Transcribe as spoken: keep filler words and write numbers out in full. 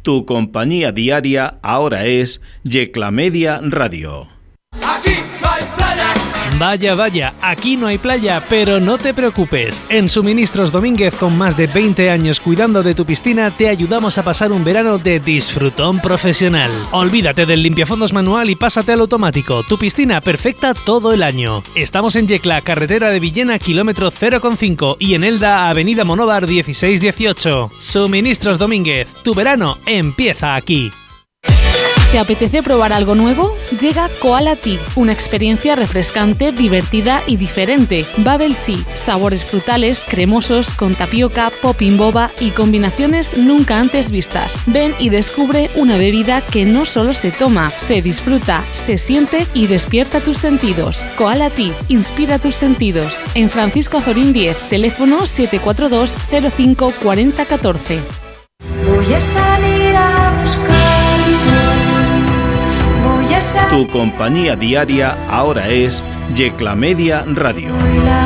Tu compañía diaria ahora es Yecla Media Radio. Aquí no hay playa. Vaya, vaya, aquí no hay playa, pero no te preocupes. En Suministros Domínguez, con más de veinte años cuidando de tu piscina, te ayudamos a pasar un verano de disfrutón profesional. Olvídate del limpiafondos manual y pásate al automático. Tu piscina perfecta todo el año. Estamos en Yecla, carretera de Villena, kilómetro cero coma cinco, y en Elda, avenida Monóvar dieciséis dieciocho. Suministros Domínguez, tu verano empieza aquí. ¿Te apetece probar algo nuevo? Llega Koala Tea, una experiencia refrescante, divertida y diferente. Bubble Tea, sabores frutales, cremosos, con tapioca, popping boba y combinaciones nunca antes vistas. Ven y descubre una bebida que no solo se toma, se disfruta, se siente y despierta tus sentidos. Koala Tea, inspira tus sentidos. En Francisco Azorín diez, teléfono siete cuatro dos cero cinco cuatro cero uno cuatro. Voy a salir a buscarte. Voy a salir. Tu compañía diaria ahora es Yecla Media Radio.